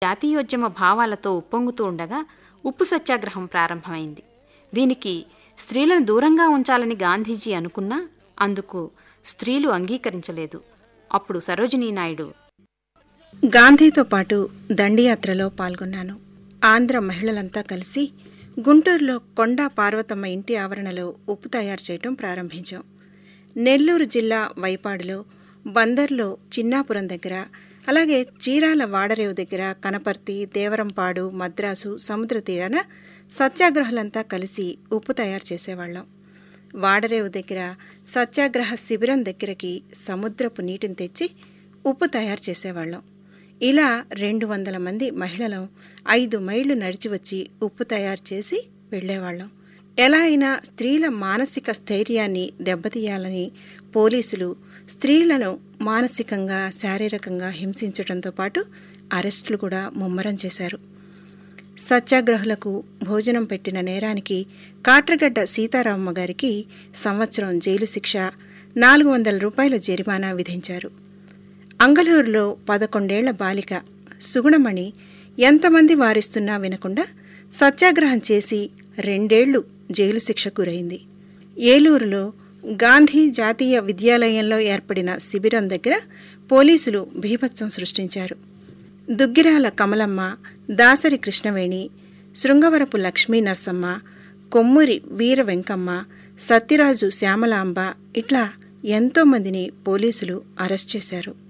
జాతీయోద్యమ భావాలతో ఉప్పొంగుతూ ఉండగా ఉప్పు సత్యాగ్రహం ప్రారంభమైంది. దీనికి స్త్రీలను దూరంగా ఉంచాలని గాంధీజీ అనుకున్నా అందుకు స్త్రీలు అంగీకరించలేదు. అప్పుడు సరోజినీ నాయుడు, గాంధీతో పాటు దండియాత్రలో పాల్గొన్నాను. ఆంధ్ర మహిళలంతా కలిసి గుంటూరులో కొండా పార్వతమ్మ ఇంటి ఆవరణలో ఉప్పు తయారు చేయటం ప్రారంభించాం. నెల్లూరు జిల్లా వైపాడులో, బందర్లో చిన్నాపురం దగ్గర, అలాగే చీరాల వాడరేవు దగ్గర, కనపర్తి, దేవరంపాడు, మద్రాసు, సముద్ర తీరాన సత్యాగ్రహులంతా కలిసి ఉప్పు తయారు చేసేవాళ్ళం. వాడరేవు దగ్గర సత్యాగ్రహ శిబిరం దగ్గరికి సముద్రపు నీటిని తెచ్చి ఉప్పు తయారు చేసేవాళ్ళం. ఇలా 200 మంది మహిళలం 5 మైళ్ళు నడిచి వచ్చి ఉప్పు తయారు చేసి వెళ్లేవాళ్ళం. ఎలా అయినా స్త్రీల మానసిక స్థైర్యాన్ని దెబ్బతీయాలని పోలీసులు స్త్రీలను మానసికంగా, శారీరకంగా హింసించడంతో పాటు అరెస్టులు కూడా ముమ్మరం చేశారు. సత్యాగ్రహులకు భోజనం పెట్టిన నేరానికి కాట్రగడ్డ సీతారామమ్మ గారికి సంవత్సరం జైలు శిక్ష, 400 రూపాయల జరిమానా విధించారు. అంగలూరులో 11 ఏళ్ల బాలిక సుగుణమణి ఎంతమంది వారిస్తున్నా వినకుండా సత్యాగ్రహం చేసి 2 ఏళ్లు జైలు శిక్షకు గురైంది. ఏలూరులో గాంధీ జాతీయ విద్యాలయంలో ఏర్పడిన శిబిరం దగ్గర పోలీసులు బీభత్సం సృష్టించారు. దుగ్గిరాల కమలమ్మ, దాసరి కృష్ణవేణి, శృంగవరపు లక్ష్మీ నరసమ్మ, కొమ్మూరి వీర వెంకమ్మ, సత్యరాజు శ్యామలాంబ ఇట్లా ఎంతోమందిని పోలీసులు అరెస్ట్ చేశారు.